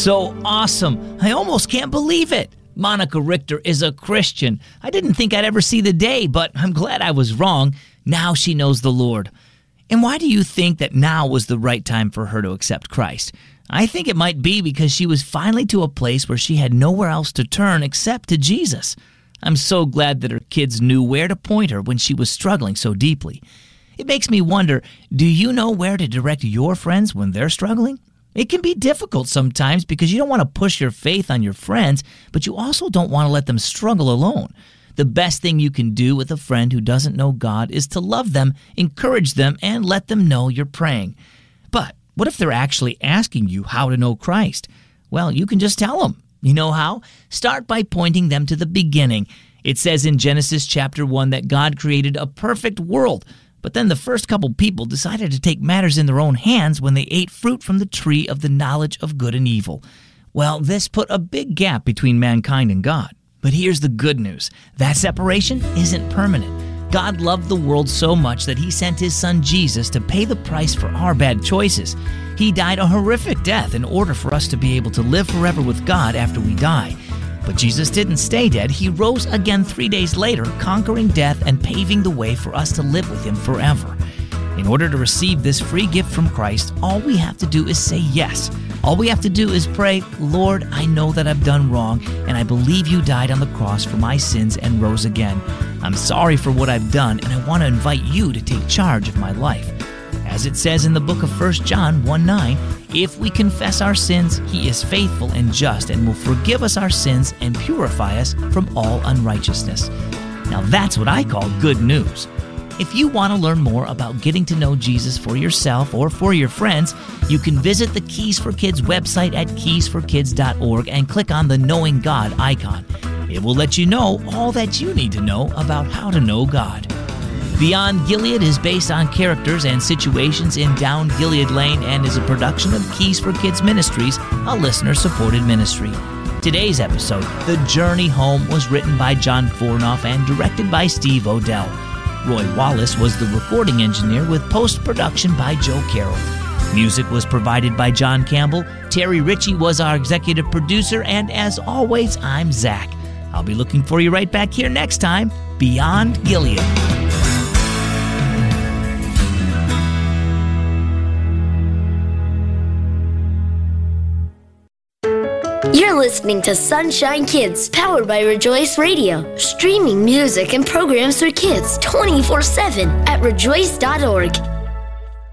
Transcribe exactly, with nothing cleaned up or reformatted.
so awesome. I almost can't believe it. Monica Richter is a Christian. I didn't think I'd ever see the day, but I'm glad I was wrong. Now she knows the Lord. And why do you think that now was the right time for her to accept Christ? I think it might be because she was finally to a place where she had nowhere else to turn except to Jesus. I'm so glad that her kids knew where to point her when she was struggling so deeply. It makes me wonder, do you know where to direct your friends when they're struggling? It can be difficult sometimes because you don't want to push your faith on your friends, but you also don't want to let them struggle alone. The best thing you can do with a friend who doesn't know God is to love them, encourage them, and let them know you're praying. But what if they're actually asking you how to know Christ? Well, you can just tell them. You know how? Start by pointing them to the beginning. It says in Genesis chapter one that God created a perfect world. But then the first couple people decided to take matters in their own hands when they ate fruit from the tree of the knowledge of good and evil. Well, this put a big gap between mankind and God. But here's the good news. That separation isn't permanent. God loved the world so much that he sent his son Jesus to pay the price for our bad choices. He died a horrific death in order for us to be able to live forever with God after we die. But Jesus didn't stay dead. He rose again three days later, conquering death and paving the way for us to live with him forever. In order to receive this free gift from Christ, all we have to do is say yes. All we have to do is pray, Lord, I know that I've done wrong, and I believe you died on the cross for my sins and rose again. I'm sorry for what I've done, and I want to invite you to take charge of my life. As it says in the book of First John one nine, if we confess our sins, he is faithful and just and will forgive us our sins and purify us from all unrighteousness. Now that's what I call good news. If you want to learn more about getting to know Jesus for yourself or for your friends, you can visit the Keys for Kids website at keys for kids dot org and click on the Knowing God icon. It will let you know all that you need to know about how to know God. Beyond Gilead is based on characters and situations in Down Gilead Lane and is a production of Keys for Kids Ministries, a listener-supported ministry. Today's episode, The Journey Home, was written by John Fornoff and directed by Steve Odell. Roy Wallace was the recording engineer with post-production by Joe Carroll. Music was provided by John Campbell. Terry Ritchie was our executive producer, and as always, I'm Zach. I'll be looking for you right back here next time, Beyond Gilead. You're listening to Sunshine Kids, powered by Rejoice Radio, streaming music and programs for kids twenty-four seven at rejoice dot org.